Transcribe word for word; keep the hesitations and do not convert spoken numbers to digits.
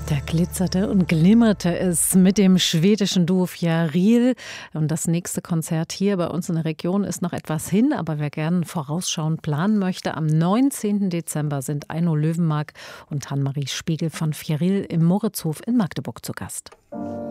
Da glitzerte und glimmerte es mit dem schwedischen Duo Fjäril. Und das nächste Konzert hier bei uns in der Region ist noch etwas hin, aber wer gerne vorausschauend planen möchte, am neunzehnten Dezember sind Eino Löwenmark und Annemarie Spiegel von Fjäril im Moritzhof in Magdeburg zu Gast.